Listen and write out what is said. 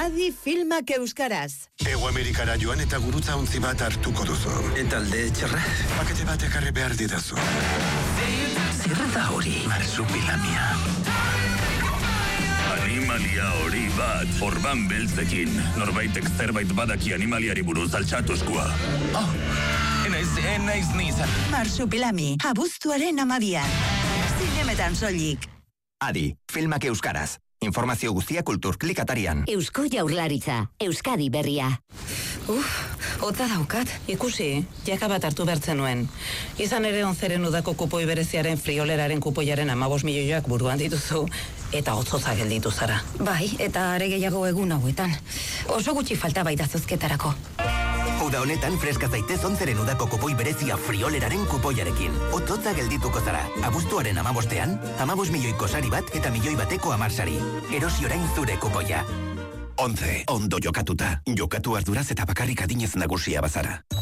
Adi filmak euskaraz. Ego Amerikara joan eta gurutza ontzi bat hartuko duzu. Eta alde txerra? Pakete bat ekarri behar didazu. Zer da hori? Marsupilamia. Animalia hori bat, orban beltzekin. Norbaitek zerbait badaki animaliari buruz altxatuzkoa. Enaiz nizan. Marsupilami, abuztuaren 12. Zinemetan soilik. Adi, filmak euskaraz. Informazio guztia Kulturklik atarian. Eusko Jaurlaritza, Euskadi berria. Hotza daukat, ikusi, jaka bat hartu bertzen nuen. Izan ere 11 udako kupoi bereziaren frioleraren kupoiaren 15 milioiak buruan dituzu, eta hotzoza gelditu zara. Bai, eta are gehiago egun hauetan. Oso gutxi falta baita zozketarako. Uda honetan freska zaitez 11 udako kupoi berezia frioleraren kupoiarekin. Otzotza geldituko zara. Abuztuaren 15ean, 15 milioiko sari bat eta milioi bateko 10 sari. Erosi orain zure kupoia. 11. Ondo jokatuta. Jokatu arduraz eta bakarrik adinez nagusia bazara.